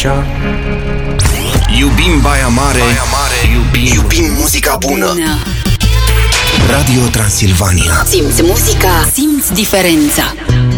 așa. Iubim Baia Mare, iubim muzica bună. Radio Transilvania. Simți muzica, simți diferența.